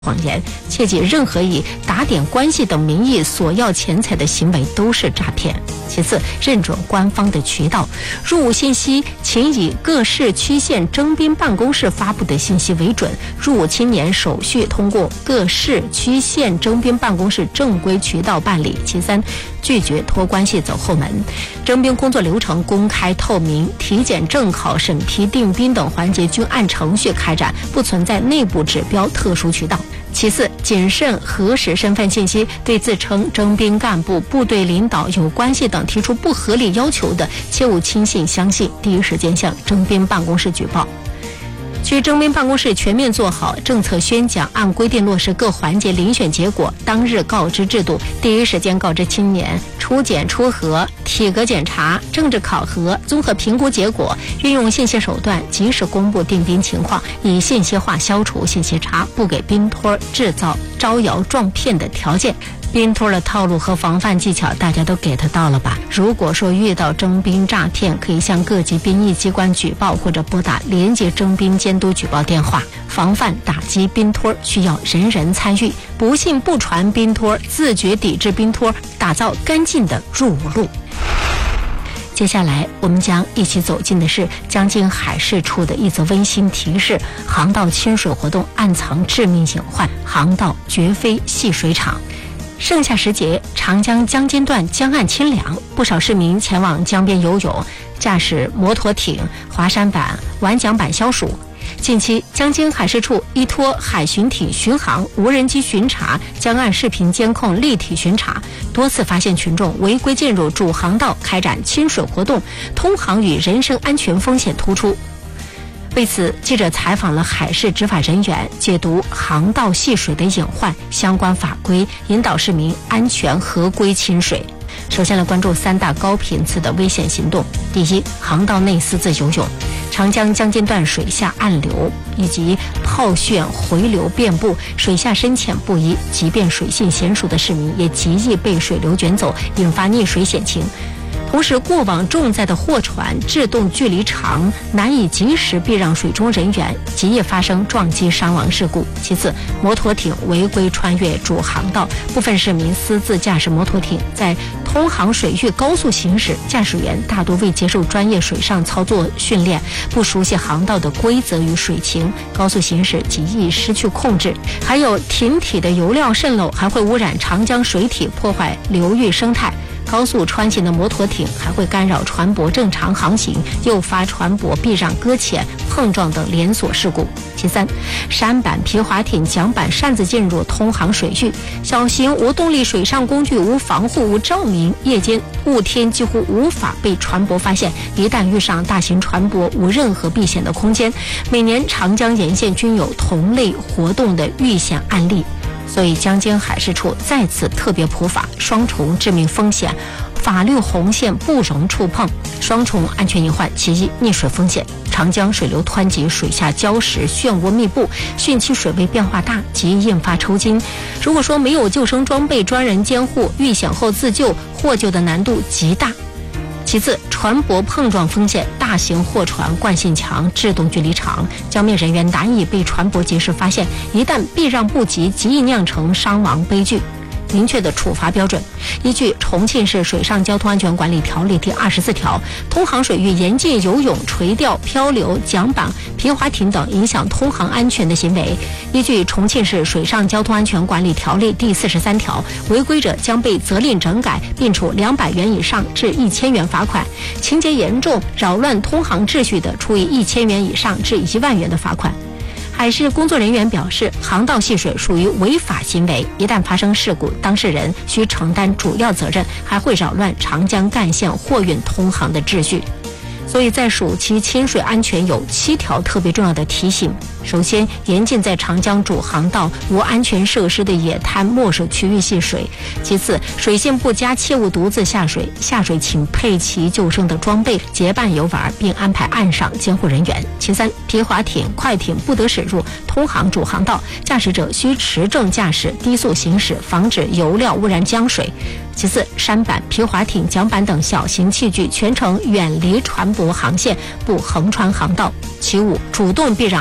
谎言，切记任何以打点关系等名义索要钱财的行为都是诈骗。其次，认准官方的渠道，入伍信息请以各市区县征兵办公室发布的信息为准，入伍青年手续通过各市区县征兵办公室正规渠道办理。其三，拒绝托关系走后门，征兵工作流程公开透明，体检、政考、审批、订兵等环节均按程序开展，不存在内部指标、特殊渠道。其次，谨慎核实身份信息，对自称征兵干部、部队领导有关系等提出不合理要求的，切勿轻信相信，第一时间向征兵办公室举报。区征兵办公室全面做好政策宣讲，按规定落实各环节遴选结果当日告知制度，第一时间告知青年初检、初核、体格检查、政治考核、综合评估结果，运用信息手段及时公布订兵情况，以信息化消除信息差，不给兵托制造招摇撞骗的条件。兵托的套路和防范技巧大家都 get 到了吧？如果说遇到征兵诈骗，可以向各级兵役机关举报或者拨打连接征兵监督举报电话。防范打击兵托需要人人参与，不信不传兵托，自觉抵制兵托，打造干净的入伍路。接下来我们将一起走进的是江津海事处的一则温馨提示：航道亲水活动暗藏致命隐患，航道绝非戏水场。盛夏时节，长江江津段江岸清凉，不少市民前往江边游泳，驾驶摩托艇、滑山板、玩桨板消暑。近期，江津海事处依托海巡艇巡航、无人机巡查、江岸视频监控立体巡查，多次发现群众违规进入主航道开展亲水活动，通航与人身安全风险突出。为此，记者采访了海事执法人员，解读航道戏水的隐患、相关法规，引导市民安全合规亲水。首先来关注3大高频次的危险行动。第一，航道内私自游泳。长江江津段水下暗流以及泡漩回流遍布，水下深浅不一，即便水性娴熟的市民也极易被水流卷走，引发溺水险情。同时，过往重载的货船制动距离长，难以及时避让水中人员，极易发生撞击伤亡事故。其次，摩托艇违规穿越主航道，部分市民私自驾驶摩托艇在通航水域高速行驶，驾驶员大多未接受专业水上操作训练，不熟悉航道的规则与水情，高速行驶极易失去控制。还有艇体的油料渗漏，还会污染长江水体，破坏流域生态。高速穿行的摩托艇还会干扰船舶正常航行，诱发船舶避让搁浅、碰撞等连锁事故。其三，舢板、皮划艇、桨板擅自进入通航水域，小型无动力水上工具无防护、无照明，夜间雾天几乎无法被船舶发现。一旦遇上大型船舶，无任何避险的空间。每年长江沿线均有同类活动的遇险案例。所以江津海事处再次特别普法，双重致命风险，法律红线不容触碰。双重安全隐患，其一，溺水风险。长江水流湍急，水下礁石漩涡密布，汛期水位变化大，极易引发抽筋。如果说没有救生装备、专人监护，遇险后自救、获救的难度极大。其次，船舶碰撞风险，大型货船惯性强，制动距离长，江面人员难以被船舶及时发现，一旦避让不及，极易酿成伤亡悲剧。明确的处罚标准，依据《重庆市水上交通安全管理条例》第24条，通航水域严禁游泳、垂钓、漂流、桨板、皮划艇等影响通航安全的行为；依据《重庆市水上交通安全管理条例》第43条，违规者将被责令整改，并处200元以上至1000元罚款；情节严重、扰乱通航秩序的，处以1000元以上至1万元的罚款。海事工作人员表示，航道戏水属于违法行为，一旦发生事故，当事人需承担主要责任，还会扰乱长江干线货运通航的秩序。所以在暑期亲水安全有7条特别重要的提醒。首先，严禁在长江主航道无安全设施的野滩没水区域戏水。其次，水性不佳切勿独自下水，下水请配齐救生的装备，结伴游玩，并安排岸上监护人员。其三，皮划艇、快艇不得驶入通航主航道，驾驶者需持证驾驶，低速行驶，防止油料污染江水。其次，舢板、皮划艇、桨板等小型器具全程远离船舶航线，不横穿航道。其五，主动避让航行的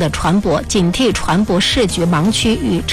的传播，警惕传播市局盲区与